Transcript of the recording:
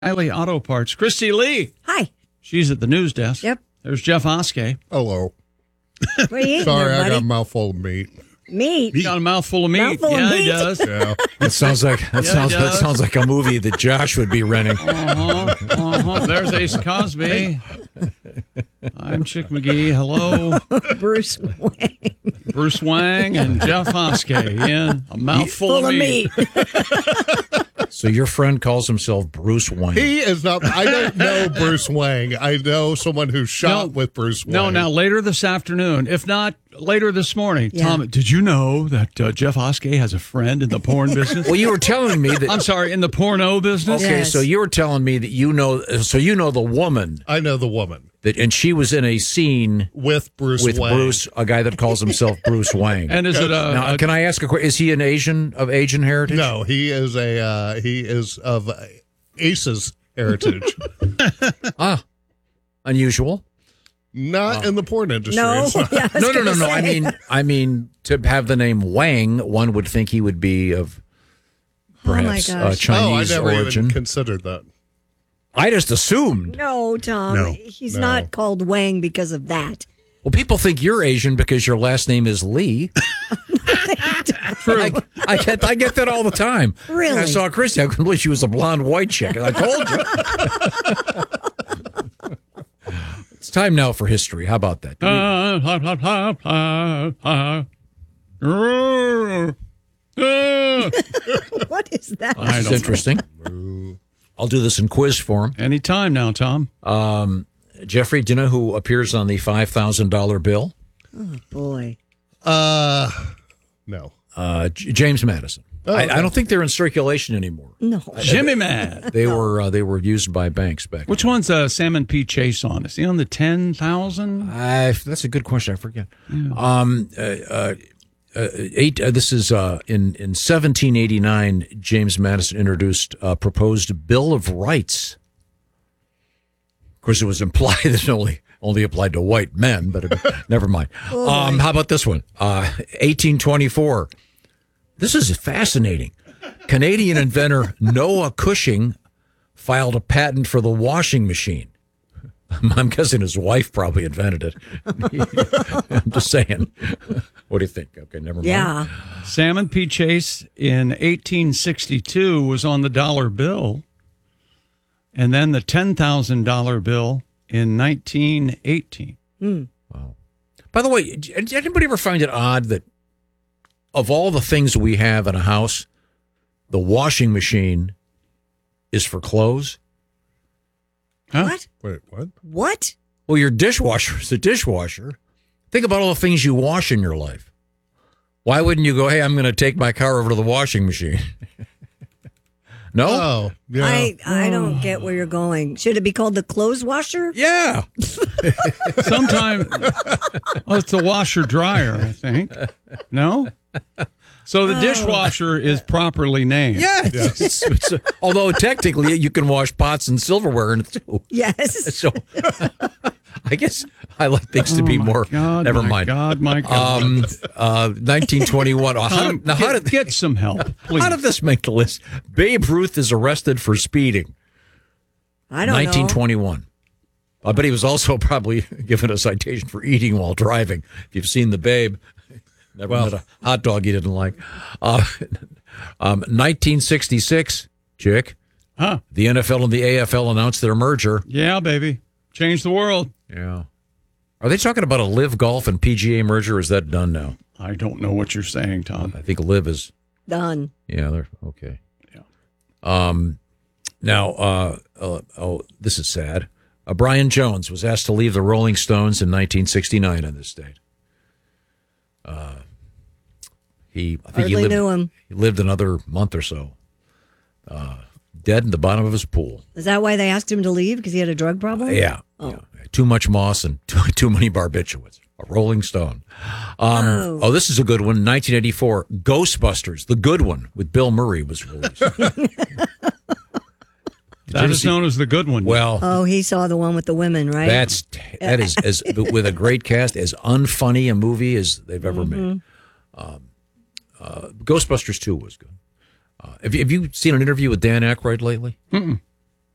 O'Reilly Auto Parts. Christy Lee. Hi. She's at the news desk. Yep. There's Jeff Oskey. Hello. What are you eating Sorry, there, I got a buddy? mouthful of meat. Meat. He's got a mouthful of meat. Mouthful of yeah, meat? he does. Yeah. That sounds like a movie that Josh would be renting. There's Ace Cosby. I'm Chick McGee. Hello. Bruce Wayne. Bruce Wang and Jeff Oskey. Yeah, a mouthful Full of meat. So your friend calls himself Bruce Wayne. He is not. I don't know Bruce Wang. I know someone who shot with Bruce Wang. No, now later this afternoon, if not later this morning. Yeah. Tom, did you know that Jeff Oskey has a friend in the porn business? Well, you were telling me that. I'm sorry, in the porno business? Okay, Yes. so you were telling me that you know the woman I know the woman and she was in a scene with Bruce with Wang. Bruce, a guy that calls himself Bruce Wang. And is it Now, can I ask a question? Is he an Asian of Asian heritage? No, he is of Ace's heritage. Unusual. Not in the porn industry. No. Yeah, I was No. gonna say. I mean, to have the name Wang, one would think he would be of perhaps Oh, my gosh. Chinese I never origin. even considered that. I just assumed. No, Tom. No. He's No. not called Wang because of that. Well, people think you're Asian because your last name is Lee. True. I get that all the time. Really? I saw Christy. I couldn't believe she was a blonde white chick. And I told you. It's time now for history. How about that? What is that? It's interesting. I'll do this in quiz form. Anytime now, Tom. Jeffrey, do you know who appears on the $5,000 bill? Boy. No. James Madison. okay. I don't think they're in circulation anymore. No. Jimmy Man. They were used by banks back. Which one's Salmon P. Chase on? Is he on the 10,000? That's a good question. I forget. This is in 1789. James Madison introduced a proposed Bill of Rights. Of course, it was implied that it only applied to white men, but never mind. How about this one? 1824. This is fascinating. Canadian inventor Noah Cushing filed a patent for the washing machine. I'm guessing his wife probably invented it. I'm just saying. What do you think? Okay, never mind. Yeah. Salmon P. Chase in 1862 was on the dollar bill, and then the $10,000 bill in 1918. Wow. By the way, did anybody ever find it odd that of all the things we have in a house, the washing machine is for clothes? Huh? What? Wait, what? What? Well, your dishwasher is a dishwasher. Think about all the things you wash in your life. Why wouldn't you go, hey, I'm going to take my car over to the washing machine? No? Oh, yeah. I don't get where you're going. Should it be called the clothes washer? Yeah. Sometime, it's the washer dryer, I think. No? So the dishwasher is properly named. Yeah. Although technically you can wash pots and silverware in it too. Yes. So I guess I like things to be more. God, never my mind. God, my God. 1921. Get some help, please. How did this make the list? Babe Ruth is arrested for speeding. I don't know. 1921. I bet he was also probably given a citation for eating while driving. If you've seen the Babe, never met a hot dog he didn't like. 1966, Chick. Huh? The NFL and the AFL announced their merger. Yeah, baby. Change the world. Yeah. Are they talking about a Live Golf and PGA merger, or is that done now? I don't know what you're saying, Tom. I think Live is. Done. Yeah, they're okay. Yeah. Now, this is sad. Brian Jones was asked to leave the Rolling Stones in 1969 in this date. I think Hardly knew him. He lived another month or so, dead in the bottom of his pool. Is that why they asked him to leave? Because he had a drug problem? Yeah. Too much moss and too many barbiturates. A Rolling Stone. This is a good one. 1984, Ghostbusters, the good one with Bill Murray was released. That is known as the good one. Well, Oh, he saw the one with the women, right? that is as with a great cast, as unfunny a movie as they've ever made. Ghostbusters 2 was good. Have you seen an interview with Dan Aykroyd lately? Mm-mm.